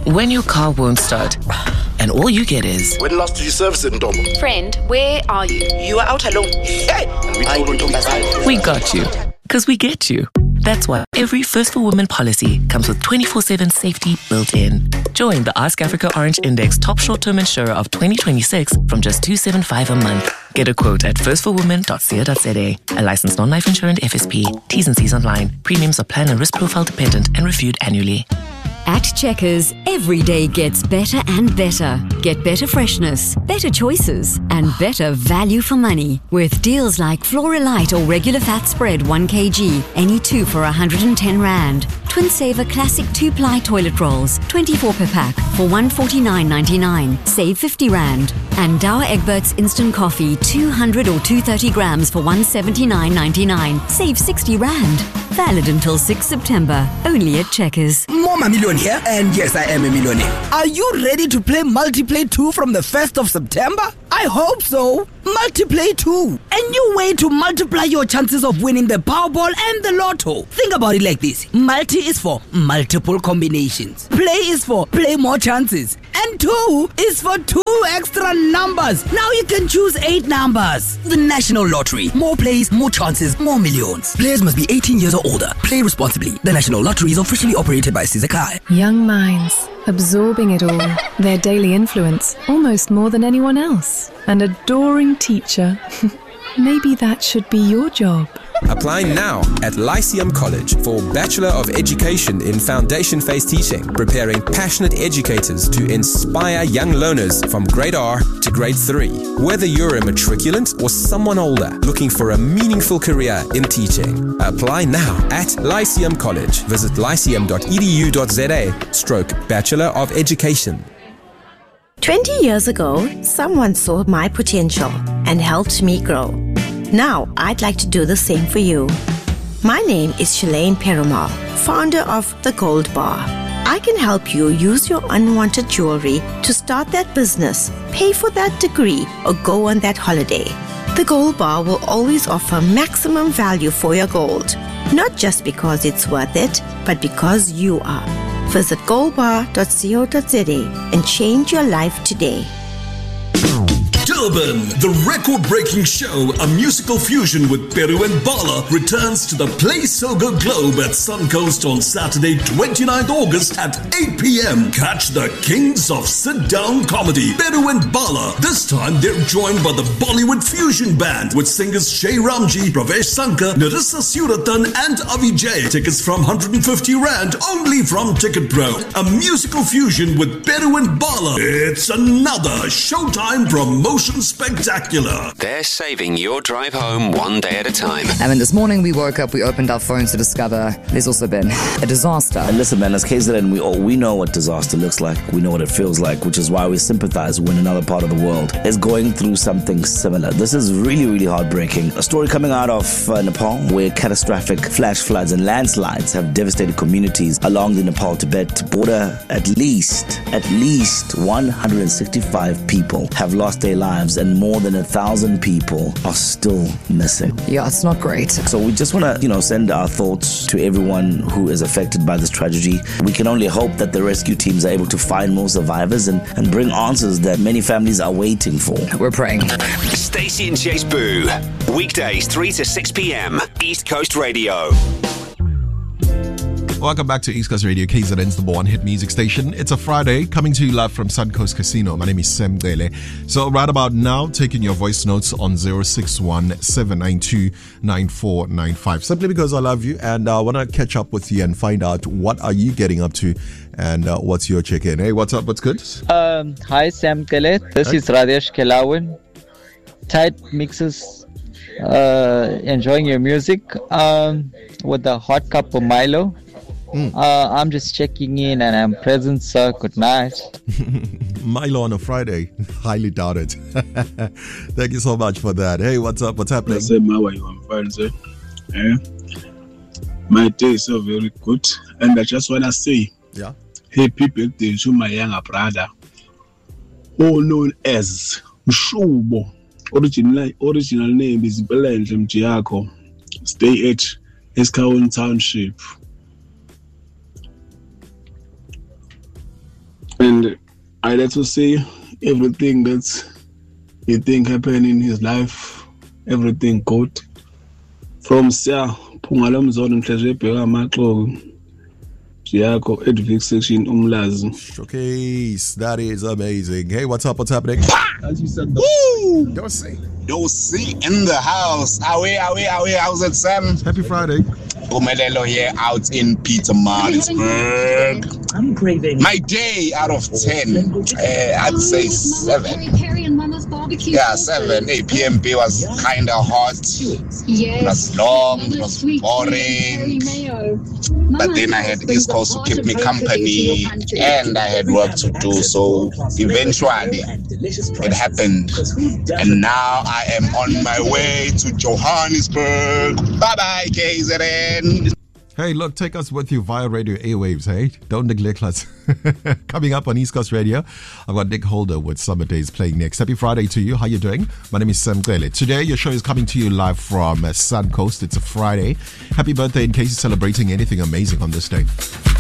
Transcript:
when your car won't start and all you get is... When last did you service it, Ndomo? Friend, where are you? You are out alone. Hey! We got you. Because we get you. That's why every First for Women policy comes with 24/7 safety built in. Join the Ask Africa Orange Index top short-term insurer of 2026 from just $275 a month. Get a quote at firstforwomen.co.za. A licensed non-life insurance FSP. T's and C's online. Premiums are plan and risk profile dependent and reviewed annually. At Checkers, every day gets better and better. Get better freshness, better choices, and better value for money. With deals like Floralite or regular fat spread 1 kg, any 2 for 110 Rand. Twin Saver Classic 2-ply toilet rolls, 24 per pack for 149.99. Save 50 Rand. And Dower Egbert's instant coffee, 200 or 230 grams for 179.99. Save 60 Rand. Valid until 6 September. Only at Checkers. Mama Million here, and yes, I am a millionaire. Are you ready to play Multiplay 2 from the 1st of September? I hope so. Multiplay 2. A new way to multiply your chances of winning the Powerball and the Lotto. Think about it like this. Multi is for multiple combinations. Play is for play more chances. And 2 is for 2 extra numbers. Now you can choose 8 numbers. The National Lottery. More plays, more chances, more millions. Players must be 18 years or older. Play responsibly. The National Lottery is officially operated by Sizakai. Young minds, absorbing it all. Their daily influence, almost more than anyone else. An adoring teacher. Maybe that should be your job. Apply now at Lyceum College for Bachelor of Education in Foundation Phase Teaching, preparing passionate educators to inspire young learners from grade R to grade 3. Whether you're a matriculant or someone older looking for a meaningful career in teaching, apply now at Lyceum College. Visit lyceum.edu.za/Bachelor of Education. 20 years ago, someone saw my potential and helped me grow. Now, I'd like to do the same for you. My name is Shalane Perumal, founder of The Gold Bar. I can help you use your unwanted jewelry to start that business, pay for that degree, or go on that holiday. The Gold Bar will always offer maximum value for your gold, not just because it's worth it, but because you are. Visit goldbar.co.za and change your life today. Durban, the record-breaking show, a musical fusion with Peru and Bala, returns to the Play Soga Globe at Suncoast on Saturday, 29th August at 8 p.m. Catch the kings of sit-down comedy, Peru and Bala. This time, they're joined by the Bollywood Fusion Band with singers Shay Ramji, Pravesh Sankar, Narissa Suratan, and Avijay. Tickets from 150 Rand, only from Ticket Pro. A musical fusion with Peru and Bala. It's another Showtime promotion spectacular. They're saving your drive home one day at a time. And then this morning we woke up, we opened our phones to discover there's also been a disaster. And listen, man, as KZN, we know what disaster looks like. We know what it feels like, which is why we sympathize when another part of the world is going through something similar. This is really, really heartbreaking. A story coming out of Nepal, where catastrophic flash floods and landslides have devastated communities along the Nepal-Tibet border. At least 165 people have lost their lives, and more than 1,000 people are still missing. Yeah, it's not great. So we just want to, send our thoughts to everyone who is affected by this tragedy. We can only hope that the rescue teams are able to find more survivors and bring answers that many families are waiting for. We're praying. Stacey and Chase Boo. Weekdays 3 to 6 p.m. East Coast Radio. Welcome back to East Coast Radio, KZN's number one hit music station. It's a Friday, coming to you live from Suncoast Casino. My name is Sam Dele. So right about now, taking your voice notes on 061-792-9495. Simply because I love you and I want to catch up with you and find out what are you getting up to and what's your check-in. Hey, what's up? What's good? Hi, Sam Dele. This is Radesh Kelawin. Tight mixes. Enjoying your music with a hot cup of Milo. I'm just checking in and I'm present, sir. Good night. Milo on a Friday. Highly doubt it. Thank you so much for that. Hey, what's up? What's happening? How are you? I'm fine, sir. My day is so very good. And I just want to say, happy birthday to my younger brother, all known as Mshubo. Original name is Belenje Mjiako. Stay at Eskaun Township. And I like to say everything that's you think happened in his life, everything good. From Sia, Pungalam Zone and Treasure Matro, Giaco, Edvic section, Umlaz. Showcase, that is amazing. Hey, what's up? What's happening? As you said, Don't see in the house. Away, how's it, Sam? Happy Friday. Umelelo here out in Pietermaritzburg. I'm craving. My day out of 10, I'd say 7. Yeah, 7. 8 p.m. was kind of hot. It was long, it was boring. But then I had East Coast to keep me company and I had work to do. So eventually it happened. And now I am on my way to Johannesburg. Bye-bye, KZN. Hey, look, take us with you via radio airwaves, hey? Don't neglect us. Coming up on East Coast Radio, I've got Nick Holder with Summer Days playing next. Happy Friday to you. How you doing? My name is Sam Gele. Today, your show is coming to you live from Suncoast. It's a Friday. Happy birthday in case you're celebrating anything amazing on this day.